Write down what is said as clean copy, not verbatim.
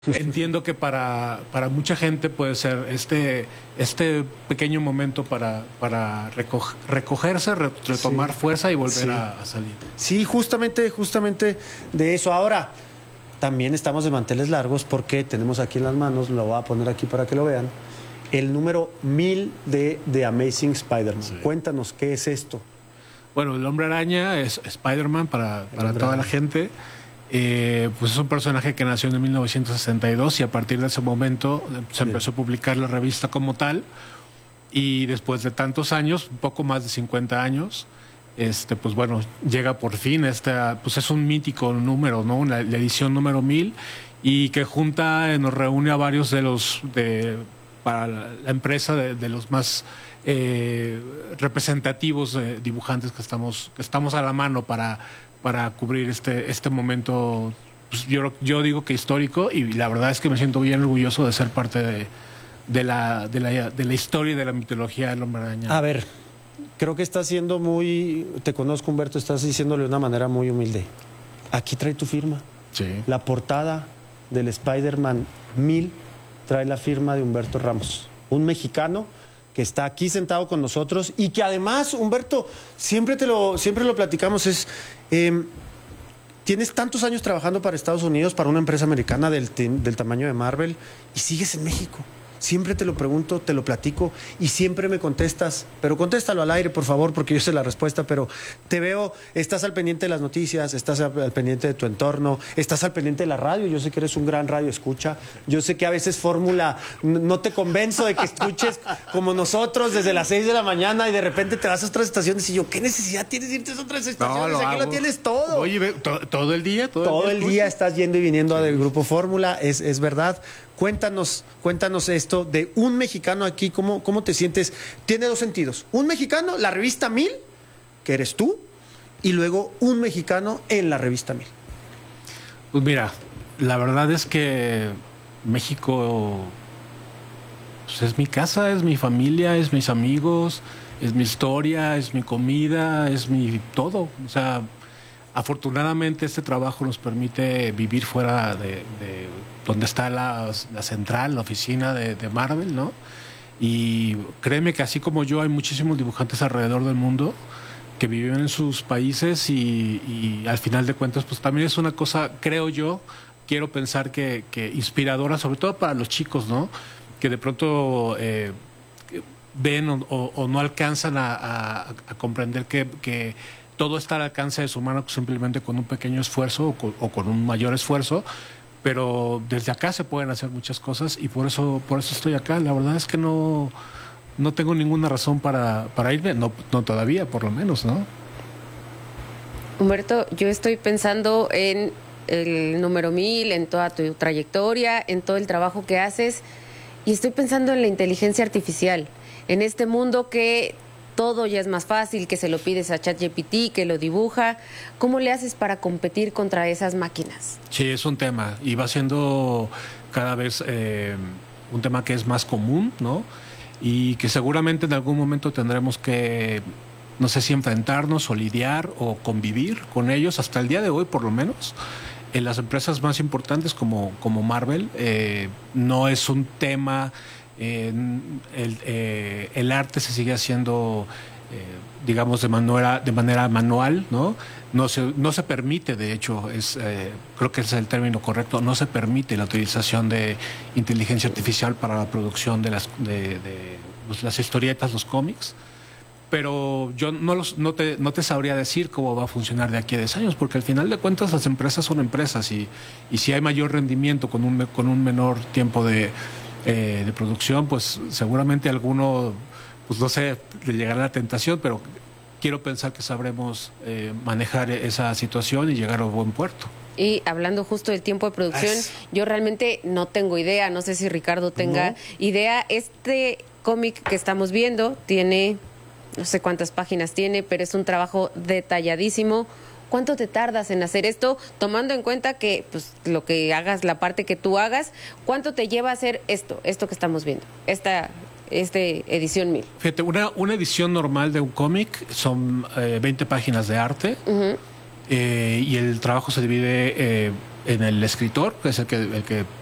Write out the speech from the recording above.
Entiendo que para mucha gente puede ser este pequeño momento para recogerse, retomar fuerza y volver a salir. Sí, justamente de eso. Ahora, también estamos de manteles largos porque tenemos aquí en las manos, lo voy a poner aquí para que lo vean, el número 1000 de The Amazing Spider-Man. Sí. Cuéntanos, ¿qué es esto? Bueno, el Hombre Araña es Spider-Man para toda la gente. Pues es un personaje que nació en 1962 y a partir de ese momento se empezó a publicar la revista como tal, y después de tantos años, un poco más de 50 años, pues bueno, llega por fin pues es un mítico número, ¿no? La edición número 1000, y que nos reúne a varios para la empresa de los más representativos dibujantes que estamos a la mano para cubrir este momento, pues yo digo que histórico, y la verdad es que me siento bien orgulloso de ser parte de la historia y de la mitología del Hombre Araña. A ver, creo que estás siendo te conozco, Humberto, estás diciéndole de una manera muy humilde. Aquí trae tu firma. Sí. La portada del Spider-Man 1000 trae la firma de Humberto Ramos, un mexicano que está aquí sentado con nosotros y que además, Humberto, siempre lo platicamos, tienes tantos años trabajando para Estados Unidos, para una empresa americana del tamaño de Marvel, y sigues en México. Siempre te lo pregunto, te lo platico y siempre me contestas, pero contéstalo al aire, por favor, porque yo sé la respuesta, pero te veo, estás al pendiente de las noticias, estás al pendiente de tu entorno, estás al pendiente de la radio, yo sé que eres un gran radio escucha, yo sé que a veces Fórmula no te convenzo de que escuches como nosotros desde las 6 de la mañana y de repente te vas a otras estaciones y yo, ¿qué necesidad tienes de irte a otras estaciones? Aquí lo tienes todo. Oye, todo el día. Todo el día estás yendo y viniendo del Grupo Fórmula, es verdad. Cuéntanos esto de un mexicano aquí, ¿cómo te sientes? Tiene dos sentidos. Un mexicano, la revista 1000, que eres tú, y luego un mexicano en la revista 1000. Pues mira, la verdad es que México pues es mi casa, es mi familia, es mis amigos, es mi historia, es mi comida, es mi todo. O sea, afortunadamente este trabajo nos permite vivir fuera de donde está la central, la oficina de Marvel, ¿no? Y créeme que así como yo hay muchísimos dibujantes alrededor del mundo que viven en sus países y al final de cuentas pues también es una cosa, creo yo, quiero pensar que inspiradora, sobre todo para los chicos, ¿no? Que de pronto ven o no alcanzan a comprender que todo está al alcance de su mano simplemente con un pequeño esfuerzo o con un mayor esfuerzo, pero desde acá se pueden hacer muchas cosas y por eso estoy acá. La verdad es que no tengo ninguna razón para irme, no todavía, por lo menos, ¿no? Humberto, yo estoy pensando en el número 1000, en toda tu trayectoria, en todo el trabajo que haces, y estoy pensando en la inteligencia artificial, en este mundo que todo ya es más fácil, que se lo pides a ChatGPT, que lo dibuja. ¿Cómo le haces para competir contra esas máquinas? Sí, es un tema y va siendo cada vez un tema que es más común, ¿no? Y que seguramente en algún momento tendremos que, no sé si enfrentarnos o lidiar o convivir con ellos. Hasta el día de hoy, por lo menos, en las empresas más importantes como Marvel, no es un tema. El arte se sigue haciendo, digamos, de manera manual, ¿no? No se permite, de hecho, creo que ese es el término correcto, no se permite la utilización de inteligencia artificial para la producción de pues, las historietas, los cómics. Pero yo no te sabría decir cómo va a funcionar de aquí a 10 años, porque al final de cuentas las empresas son empresas y si hay mayor rendimiento con un menor tiempo de producción, pues seguramente alguno, pues no sé, le llegará la tentación, pero quiero pensar que sabremos manejar esa situación y llegar a un buen puerto. Y hablando justo del tiempo de producción, yo realmente no tengo idea, no sé si Ricardo tenga idea. Este cómic que estamos viendo tiene, no sé cuántas páginas tiene, pero es un trabajo detalladísimo. ¿Cuánto te tardas en hacer esto? Tomando en cuenta que pues lo que hagas, la parte que tú hagas, ¿cuánto te lleva a hacer esto que estamos viendo? Esta edición 1000. Fíjate, una edición normal de un cómic son 20 páginas de arte. Y el trabajo se divide en el escritor, que es el que